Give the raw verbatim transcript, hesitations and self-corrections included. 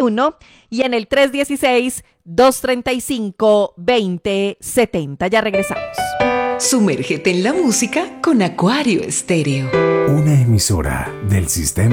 uno y en el tres uno seis, dos tres cinco, dos cero siete cero. Ya regresamos. Sumérgete en la música con Acuario Estéreo. Una emisora del Sistema